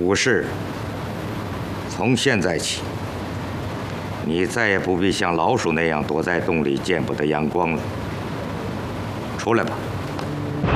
武士，从现在起，你再也不必像老鼠那样躲在洞里见不得阳光了。出来吧。